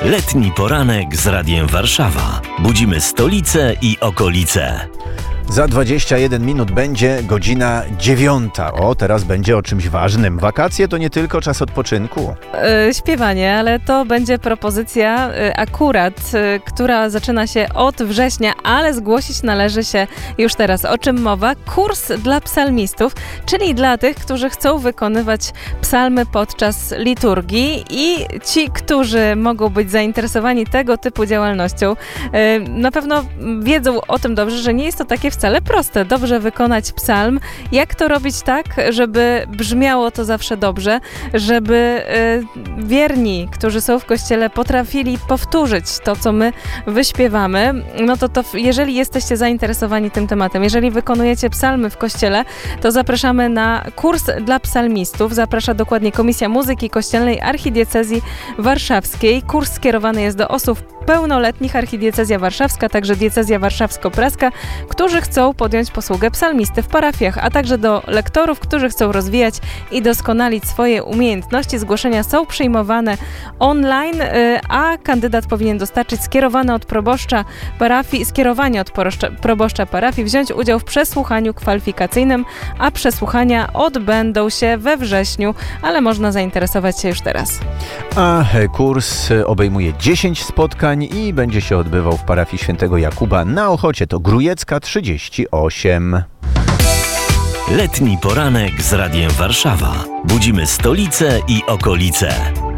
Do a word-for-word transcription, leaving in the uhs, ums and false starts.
Letni poranek z Radiem Warszawa. Budzimy stolicę i okolice. Za dwadzieścia jeden minut będzie godzina dziewiąta. O, teraz będzie o czymś ważnym. Wakacje to nie tylko czas odpoczynku. Yy, śpiewanie, ale to będzie propozycja yy, akurat, yy, która zaczyna się od września, ale zgłosić należy się już teraz. O czym mowa? Kurs dla psalmistów, czyli dla tych, którzy chcą wykonywać psalmy podczas liturgii i ci, którzy mogą być zainteresowani tego typu działalnością, yy, na pewno wiedzą o tym dobrze, że nie jest to takie wcale proste, dobrze wykonać psalm. Jak to robić tak, żeby brzmiało to zawsze dobrze, żeby y, wierni, którzy są w kościele, potrafili powtórzyć to, co my wyśpiewamy, no to, to jeżeli jesteście zainteresowani tym tematem, jeżeli wykonujecie psalmy w kościele, to zapraszamy na kurs dla psalmistów. Zaprasza dokładnie Komisja Muzyki Kościelnej Archidiecezji Warszawskiej. Kurs skierowany jest do osób pełnoletnich, Archidiecezja Warszawska, także Diecezja Warszawsko-Praska, którzy chcą podjąć posługę psalmisty w parafiach, a także do lektorów, którzy chcą rozwijać i doskonalić swoje umiejętności. Zgłoszenia są przyjmowane online, a kandydat powinien dostarczyć skierowane od proboszcza parafii, skierowanie od proboszcza parafii, wziąć udział w przesłuchaniu kwalifikacyjnym, a przesłuchania odbędą się we wrześniu, ale można zainteresować się już teraz. A kurs obejmuje dziesięć spotkań i będzie się odbywał w parafii Świętego Jakuba na Ochocie. To Grujecka trzydzieści osiem. Letni poranek z Radiem Warszawa. Budzimy stolicę i okolice.